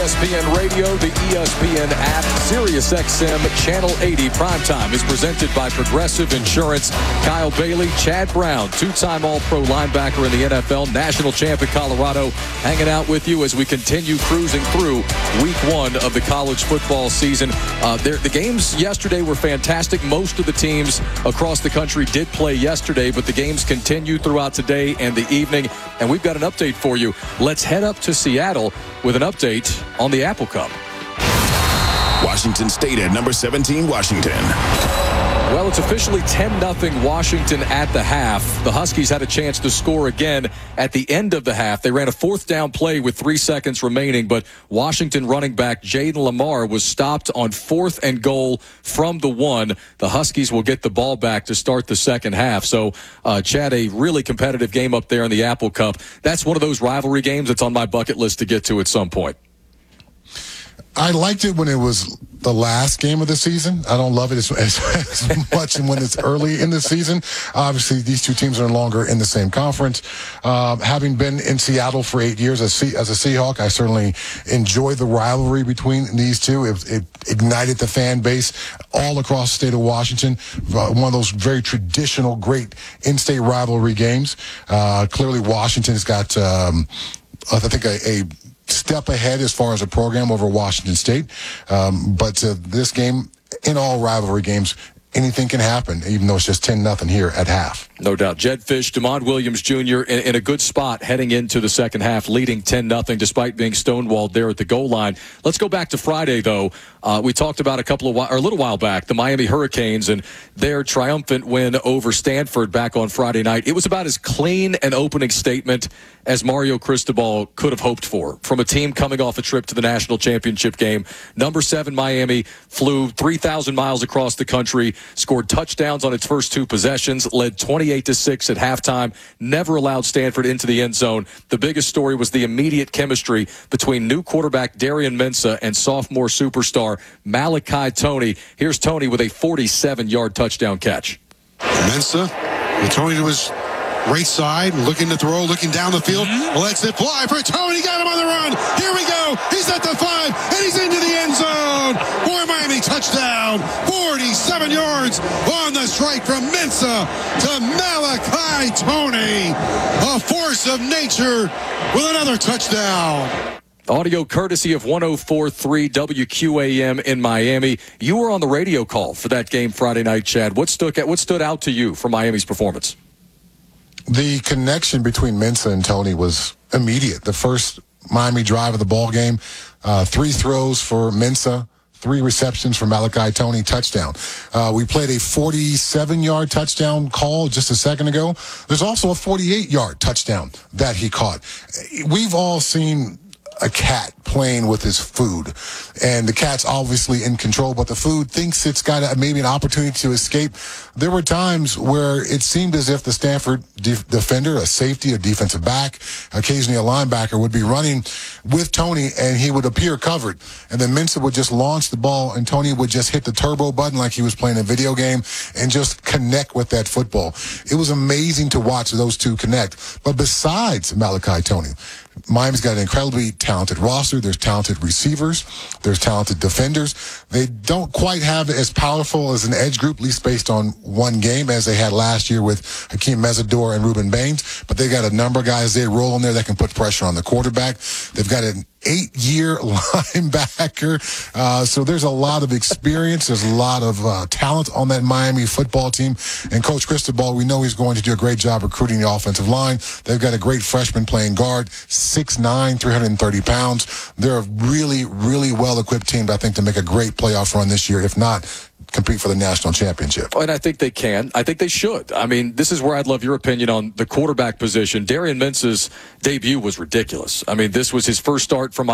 ESPN Radio, the ESPN app, Sirius XM, Channel 80 Primetime is presented by Progressive Insurance. Kyle Bailey, Chad Brown, two-time All-Pro linebacker in the NFL, national champ at Colorado, hanging out with you as we continue cruising through week one of the college football season. The games yesterday were fantastic. Most of the teams across the country did play yesterday, but the games continue throughout today and the evening, and we've got an update for you. Let's head up to Seattle with an update on the Apple Cup. Washington State at number 17, Washington. Well, it's officially 10-0 Washington at the half. The Huskies had a chance to score again at the end of the half. They ran a fourth down play with 3 seconds remaining, but Washington running back Jaden Lamar was stopped on 4th and goal from the 1. The Huskies will get the ball back to start the second half. So, Chad, a really competitive game up there in the Apple Cup. That's one of those rivalry games that's on my bucket list to get to at some point. I liked it when it was the last game of the season. I don't love it as much when it's early in the season. Obviously, these two teams are no longer in the same conference. Having been in Seattle for 8 years as a Seahawk, I certainly enjoy the rivalry between these two. It ignited the fan base all across the state of Washington. One of those very traditional, great in-state rivalry games. Clearly, Washington has got, I think, a step ahead as far as a program over Washington State. But this game, in all rivalry games, anything can happen, even though it's just 10-0 here at half. No doubt. Jedd Fisch, Demond Williams Jr. in a good spot heading into the second half, leading 10-0 despite being stonewalled there at the goal line. Let's go back to Friday, though. We talked about a little while back, the Miami Hurricanes and their triumphant win over Stanford back on Friday night. It was about as clean an opening statement as Mario Cristobal could have hoped for from a team coming off a trip to the national championship game. Number 7 Miami flew 3,000 miles across the country, scored touchdowns on its first 2 possessions, led 28-6 at halftime, never allowed Stanford into the end zone. The biggest story was the immediate chemistry between new quarterback Darian Mensah and sophomore superstar Malachi Tony. Here's Tony with a 47-yard touchdown catch. Mensah, Tony to his right side, looking to throw, looking down the field, lets it fly for Tony, got him on the run, here we go, he's at the 5, and he's into the end zone, for Miami, touchdown, 47 yards on the strike from Mensah to Malachi Tony, a force of nature with another touchdown. Audio courtesy of 104.3 WQAM in Miami. You were on the radio call for that game Friday night, Chad. What stood out to you from Miami's performance? The connection between Mensah and Tony was immediate. The first Miami drive of the ball game, 3 throws for Mensah, 3 receptions for Malachi Tony, touchdown. We played a 47-yard touchdown call just a second ago. There's also a 48-yard touchdown that he caught. We've all seen a cat playing with his food, and the cat's obviously in control, but the food thinks it's got maybe an opportunity to escape. There were times where it seemed as if the Stanford defender, a safety, a defensive back, occasionally a linebacker, would be running with Tony, and he would appear covered. And then Mensah would just launch the ball, and Tony would just hit the turbo button like he was playing a video game and just connect with that football. It was amazing to watch those two connect. But besides Malachi Tony, Miami's got an incredibly talented roster. There's talented receivers. There's talented defenders. They don't quite have as powerful as an edge group, at least based on one game, as they had last year with Hakeem Mesidor and Ruben Baines. But they got a number of guys they roll in there that can put pressure on the quarterback. They've got an 8-year linebacker. So there's a lot of experience. There's a lot of talent on that Miami football team. And Coach Cristobal, we know he's going to do a great job recruiting the offensive line. They've got a great freshman playing guard, 6'9", 330 pounds. They're a really, really well-equipped team, I think, to make a great playoff run this year, if not compete for the national championship. And I think they can. I think they should. I mean, this is where I'd love your opinion on the quarterback position. Darian Mensah's debut was ridiculous. I mean, this was his first start from